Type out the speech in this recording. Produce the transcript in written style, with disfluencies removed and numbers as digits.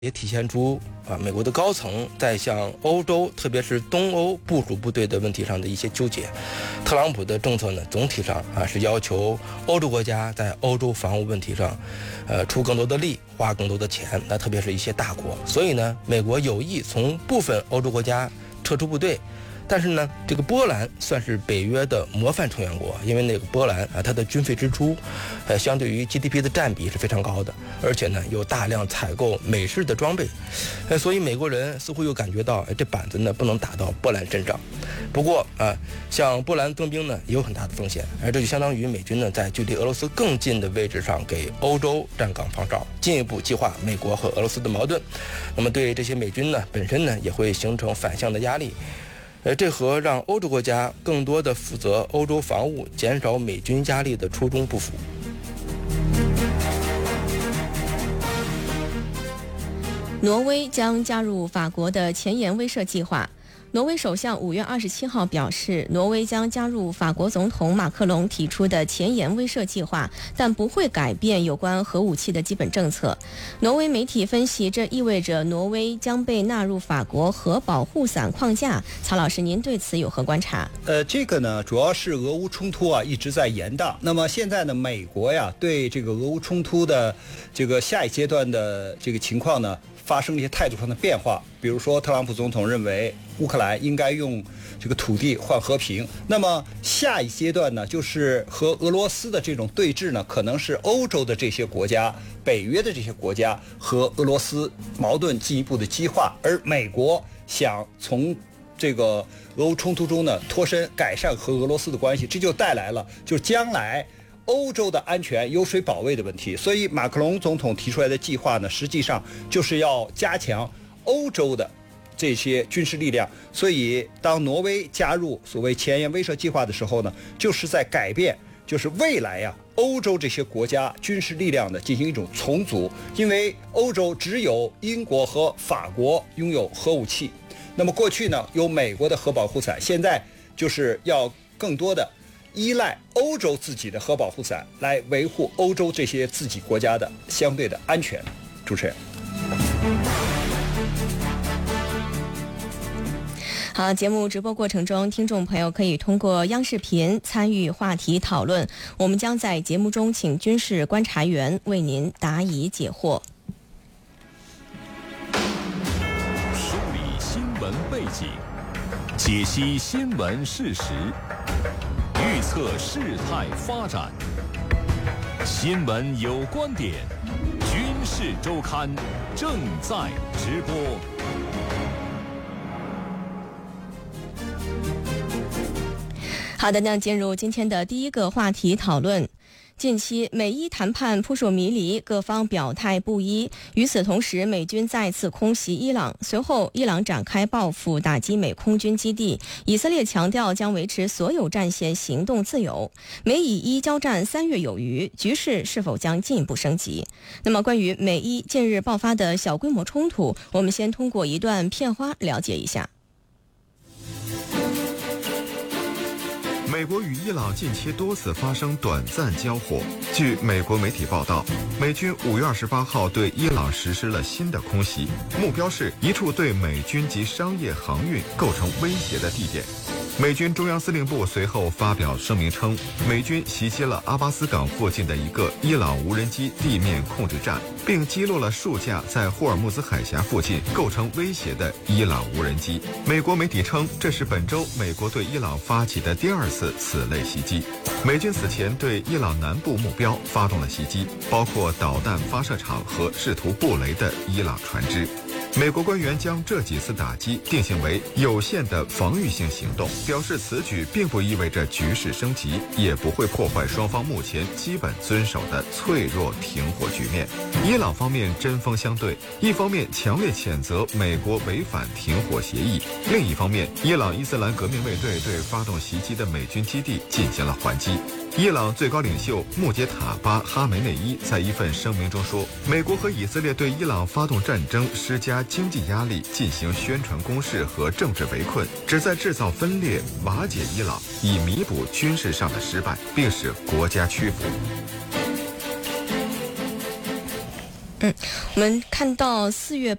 也体现出美国的高层在向欧洲，特别是东欧部署部队的问题上的一些纠结。特朗普的政策呢，总体上是要求欧洲国家在欧洲防务问题上，出更多的力，花更多的钱。那特别是一些大国，所以呢，美国有意从部分欧洲国家撤出部队。但是呢，这个波兰算是北约的模范成员国，因为那个波兰它的军费支出，相对于 GDP 的占比是非常高的，而且呢有大量采购美式的装备，所以美国人似乎又感觉到这板子呢不能打到波兰身上。不过向波兰增兵呢也有很大的风险，这就相当于美军呢在距离俄罗斯更近的位置上给欧洲站岗放哨，进一步激化美国和俄罗斯的矛盾。那么对这些美军呢本身呢也会形成反向的压力。这和让欧洲国家更多的负责欧洲防务、减少美军压力的初衷不符。 挪威将加入法国的前沿威慑计划。挪威首相5月27号表示，挪威将加入法国总统马克龙提出的前沿威慑计划，但不会改变有关核武器的基本政策。挪威媒体分析，这意味着挪威将被纳入法国核保护伞框架。曹老师，您对此有何观察？ 这个呢，主要是俄乌冲突一直在延宕。那么现在呢，美国对这个俄乌冲突的这个下一阶段的这个情况呢，发生了一些态度上的变化。比如说，特朗普总统认为乌克兰应该用这个土地换和平。那么下一阶段呢，就是和俄罗斯的这种对峙呢，可能是欧洲的这些国家、北约的这些国家和俄罗斯矛盾进一步的激化，而美国想从这个俄乌冲突中呢脱身，改善和俄罗斯的关系，这就带来了就是将来欧洲的安全由谁保卫的问题。所以马克龙总统提出来的计划呢，实际上就是要加强欧洲的这些军事力量。所以当挪威加入所谓前沿威慑计划的时候呢，就是在改变，就是未来欧洲这些国家军事力量的进行一种重组。因为欧洲只有英国和法国拥有核武器，那么过去呢有美国的核保护伞，现在就是要更多的依赖欧洲自己的核保护伞来维护欧洲这些自己国家的相对的安全。主持人。 好，节目直播过程中，听众朋友可以通过央视频参与话题讨论，我们将在节目中请军事观察员为您答疑解惑。 梳理新闻背景，解析新闻事实，预测事态发展。新闻有观点，军事周刊正在直播。 好的，那进入今天的第一个话题讨论。近期美伊谈判扑朔迷离，各方表态不一。与此同时，美军再次空袭伊朗，随后伊朗展开报复，打击美空军基地。以色列强调将维持所有战线行动自由。美以伊交战3月有余，局势是否将进一步升级？那么关于美伊近日爆发的小规模冲突，我们先通过一段片花了解一下。 美国与伊朗近期多次发生短暂交火。据美国媒体报道，美军5月28号对伊朗实施了新的空袭，目标是一处对美军及商业航运构成威胁的地点。美军中央司令部随后发表声明称，美军袭击了阿巴斯港附近的一个伊朗无人机地面控制站，并击落了数架在霍尔木兹海峡附近构成威胁的伊朗无人机。美国媒体称，这是本周美国对伊朗发起的第2次此类袭击。美军此前对伊朗南部目标发动了袭击，包括导弹发射场和试图布雷的伊朗船只。美国官员将这几次打击定性为有限的防御性行动，表示此举并不意味着局势升级，也不会破坏双方目前基本遵守的脆弱停火局面。伊朗方面针锋相对，一方面强烈谴责美国违反停火协议，另一方面，伊朗伊斯兰革命卫队对发动袭击的美军基地进行了还击。伊朗最高领袖穆杰塔巴·哈梅内伊在一份声明中说，美国和以色列对伊朗发动战争，施加经济压力，进行宣传攻势和政治围困，旨在制造分裂，瓦解伊朗，以弥补军事上的失败，并使国家屈服。 我们看到4月